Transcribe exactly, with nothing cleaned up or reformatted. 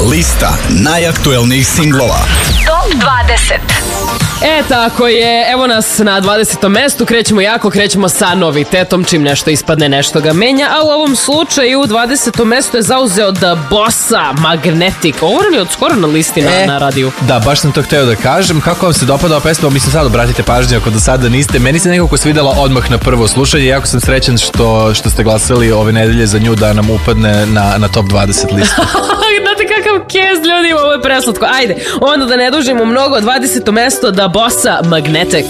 Lista najaktuelnijih singlova. Top dvadeset. E, tako je, evo nas na dvadesetom mestu, krećemo jako, krećemo sa novitetom, čim nešto ispadne, nešto ga menja, a u ovom slučaju dvadesetom mesto je zauzeo The Bossa, Magnetic. Ovo nam je od skoro na listi na, e, na radiju. Da, baš sam to hteo da kažem. Kako vam se dopada ova pesma? Mislim, sad obratite pažnju ako do sada niste. Meni se nekako svidela odmah na prvo slušanje. Jako sam srećan što, što ste glasali ove nedelje za nju da nam upadne na, na top dvadeset listu. Znate kakav kez, ljudi, ovo je preslatko. Ajde, onda da ne dužimo mnogo, dvadeseto mesto The Bossa, Magnetic.